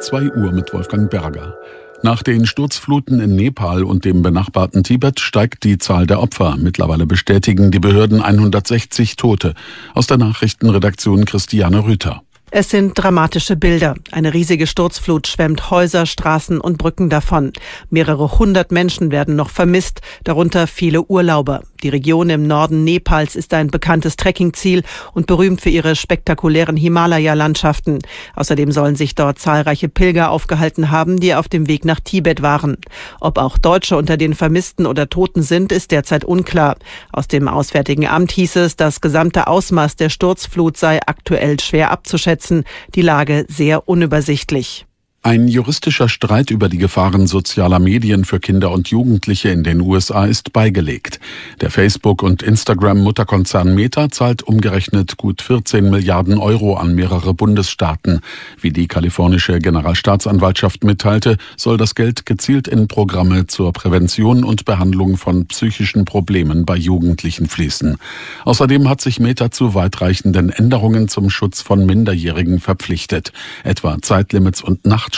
2 Uhr mit Wolfgang Berger. Nach den Sturzfluten in Nepal und dem benachbarten Tibet steigt die Zahl der Opfer. Mittlerweile bestätigen die Behörden 160 Tote. Aus der Nachrichtenredaktion Christiane Rüther. Es sind dramatische Bilder. Eine riesige Sturzflut schwemmt Häuser, Straßen und Brücken davon. Mehrere hundert Menschen werden noch vermisst, darunter viele Urlauber. Die Region im Norden Nepals ist ein bekanntes Trekkingziel und berühmt für ihre spektakulären Himalaya-Landschaften. Außerdem sollen sich dort zahlreiche Pilger aufgehalten haben, die auf dem Weg nach Tibet waren. Ob auch Deutsche unter den Vermissten oder Toten sind, ist derzeit unklar. Aus dem Auswärtigen Amt hieß es, das gesamte Ausmaß der Sturzflut sei aktuell schwer abzuschätzen. Die Lage sehr unübersichtlich. Ein juristischer Streit über die Gefahren sozialer Medien für Kinder und Jugendliche in den USA ist beigelegt. Der Facebook- und Instagram-Mutterkonzern Meta zahlt umgerechnet gut 14 Milliarden Euro an mehrere Bundesstaaten. Wie die kalifornische Generalstaatsanwaltschaft mitteilte, soll das Geld gezielt in Programme zur Prävention und Behandlung von psychischen Problemen bei Jugendlichen fließen. Außerdem hat sich Meta zu weitreichenden Änderungen zum Schutz von Minderjährigen verpflichtet, etwa Zeitlimits und Nachtsperren.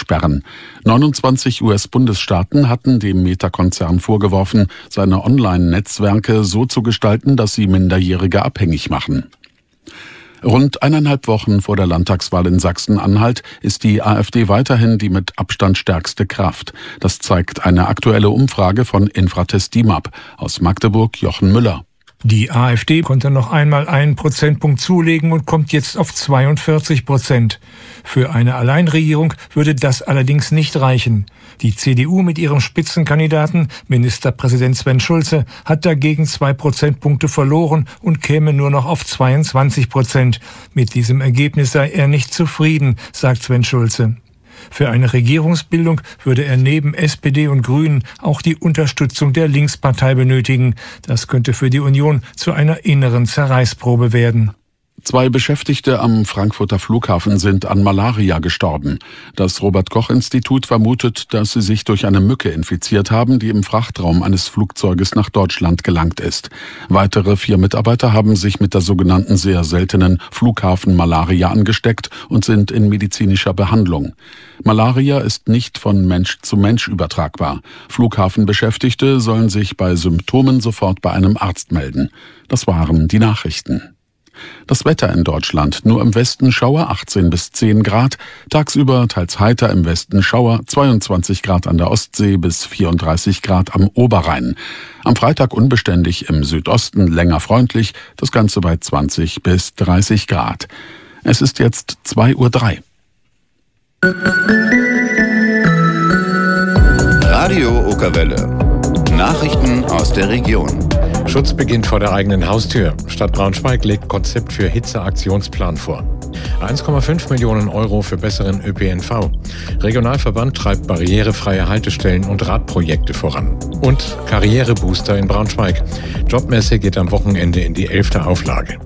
29 US-Bundesstaaten hatten dem Meta-Konzern vorgeworfen, seine Online-Netzwerke so zu gestalten, dass sie Minderjährige abhängig machen. Rund 1,5 Wochen vor der Landtagswahl in Sachsen-Anhalt ist die AfD weiterhin die mit Abstand stärkste Kraft. Das zeigt eine aktuelle Umfrage von Infratest DIMAP. Aus Magdeburg Jochen Müller. Die AfD konnte noch einmal einen Prozentpunkt zulegen und kommt jetzt auf 42%. Für eine Alleinregierung würde das allerdings nicht reichen. Die CDU mit ihrem Spitzenkandidaten, Ministerpräsident Sven Schulze, hat dagegen 2 Prozentpunkte verloren und käme nur noch auf 22%. Mit diesem Ergebnis sei er nicht zufrieden, sagt Sven Schulze. Für eine Regierungsbildung würde er neben SPD und Grünen auch die Unterstützung der Linkspartei benötigen. Das könnte für die Union zu einer inneren Zerreißprobe werden. 2 Beschäftigte am Frankfurter Flughafen sind an Malaria gestorben. Das Robert-Koch-Institut vermutet, dass sie sich durch eine Mücke infiziert haben, die im Frachtraum eines Flugzeuges nach Deutschland gelangt ist. Weitere 4 Mitarbeiter haben sich mit der sogenannten sehr seltenen Flughafen-Malaria angesteckt und sind in medizinischer Behandlung. Malaria ist nicht von Mensch zu Mensch übertragbar. Flughafenbeschäftigte sollen sich bei Symptomen sofort bei einem Arzt melden. Das waren die Nachrichten. Das Wetter in Deutschland: nur im Westen Schauer, 18 bis 10 Grad, tagsüber teils heiter, im Westen Schauer, 22 Grad an der Ostsee bis 34 Grad am Oberrhein. Am Freitag unbeständig, im Südosten länger freundlich, das Ganze bei 20 bis 30 Grad. Es ist jetzt 2:03 Uhr. Radio Okerwelle. Nachrichten aus der Region. Schutz beginnt vor der eigenen Haustür. Stadt Braunschweig legt Konzept für Hitzeaktionsplan vor. 1,5 Millionen Euro für besseren ÖPNV. Regionalverband treibt barrierefreie Haltestellen und Radprojekte voran. Und Karrierebooster in Braunschweig. Jobmesse geht am Wochenende in die 11. Auflage.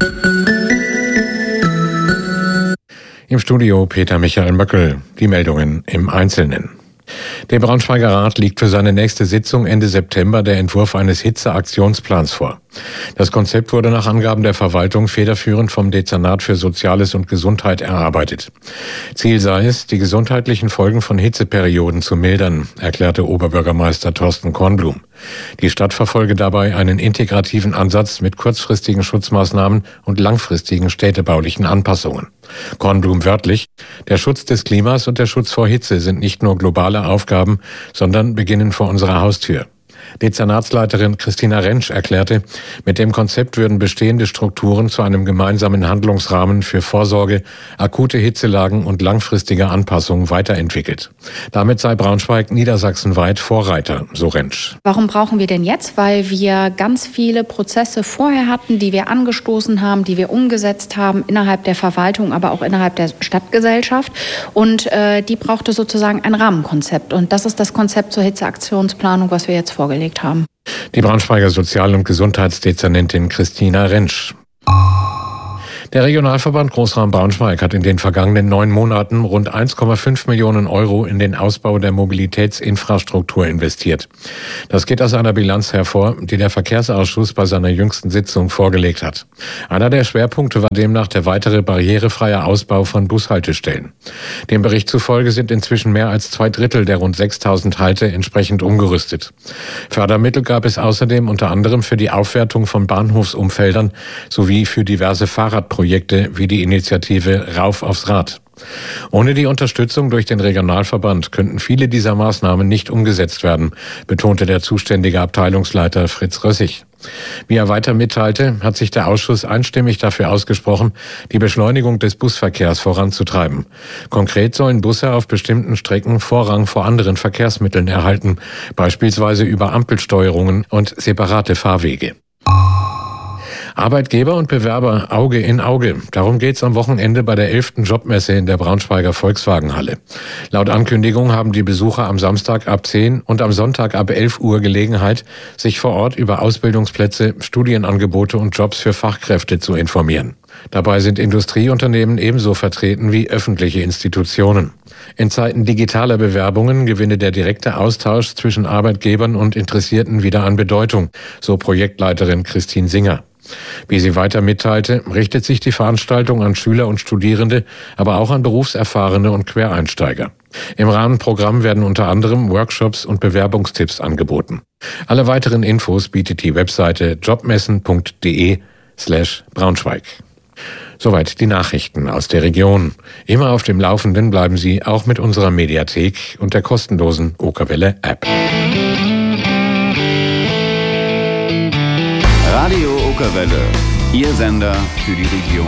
Im Studio Peter Michael Möckel. Die Meldungen im Einzelnen. Dem Braunschweiger Rat liegt für seine nächste Sitzung Ende September der Entwurf eines Hitzeaktionsplans vor. Das Konzept wurde nach Angaben der Verwaltung federführend vom Dezernat für Soziales und Gesundheit erarbeitet. Ziel sei es, die gesundheitlichen Folgen von Hitzeperioden zu mildern, erklärte Oberbürgermeister Thorsten Kornblum. Die Stadt verfolge dabei einen integrativen Ansatz mit kurzfristigen Schutzmaßnahmen und langfristigen städtebaulichen Anpassungen. Kornblum wörtlich: Der Schutz des Klimas und der Schutz vor Hitze sind nicht nur globale Aufgaben, sondern beginnen vor unserer Haustür. Dezernatsleiterin Christina Rentsch erklärte, mit dem Konzept würden bestehende Strukturen zu einem gemeinsamen Handlungsrahmen für Vorsorge, akute Hitzelagen und langfristige Anpassungen weiterentwickelt. Damit sei Braunschweig niedersachsenweit Vorreiter, so Rentsch. Warum brauchen wir denn jetzt? Weil wir ganz viele Prozesse vorher hatten, die wir angestoßen haben, die wir umgesetzt haben, innerhalb der Verwaltung, aber auch innerhalb der Stadtgesellschaft. Und die brauchte sozusagen ein Rahmenkonzept. Und das ist das Konzept zur Hitzeaktionsplanung, was wir jetzt vorgelegt haben. Die Braunschweiger Sozial- und Gesundheitsdezernentin Christina Rentsch. Der Regionalverband Großraum Braunschweig hat in den vergangenen 9 Monaten rund 1,5 Millionen Euro in den Ausbau der Mobilitätsinfrastruktur investiert. Das geht aus einer Bilanz hervor, die der Verkehrsausschuss bei seiner jüngsten Sitzung vorgelegt hat. Einer der Schwerpunkte war demnach der weitere barrierefreie Ausbau von Bushaltestellen. Dem Bericht zufolge sind inzwischen mehr als 2/3 der rund 6.000 Halte entsprechend umgerüstet. Fördermittel gab es außerdem unter anderem für die Aufwertung von Bahnhofsumfeldern sowie für diverse Fahrradprojekte wie die Initiative Rauf aufs Rad. Ohne die Unterstützung durch den Regionalverband könnten viele dieser Maßnahmen nicht umgesetzt werden, betonte der zuständige Abteilungsleiter Fritz Rössig. Wie er weiter mitteilte, hat sich der Ausschuss einstimmig dafür ausgesprochen, die Beschleunigung des Busverkehrs voranzutreiben. Konkret sollen Busse auf bestimmten Strecken Vorrang vor anderen Verkehrsmitteln erhalten, beispielsweise über Ampelsteuerungen und separate Fahrwege. Arbeitgeber und Bewerber Auge in Auge. Darum geht's am Wochenende bei der 11. Jobmesse in der Braunschweiger Volkswagenhalle. Laut Ankündigung haben die Besucher am Samstag ab 10 und am Sonntag ab 11 Uhr Gelegenheit, sich vor Ort über Ausbildungsplätze, Studienangebote und Jobs für Fachkräfte zu informieren. Dabei sind Industrieunternehmen ebenso vertreten wie öffentliche Institutionen. In Zeiten digitaler Bewerbungen gewinne der direkte Austausch zwischen Arbeitgebern und Interessierten wieder an Bedeutung, so Projektleiterin Christine Singer. Wie sie weiter mitteilte, richtet sich die Veranstaltung an Schüler und Studierende, aber auch an Berufserfahrene und Quereinsteiger. Im Rahmenprogramm werden unter anderem Workshops und Bewerbungstipps angeboten. Alle weiteren Infos bietet die Webseite jobmessen.de/Braunschweig. Soweit die Nachrichten aus der Region. Immer auf dem Laufenden bleiben Sie auch mit unserer Mediathek und der kostenlosen Okerwelle-App. Radio Okerwelle, Ihr Sender für die Region.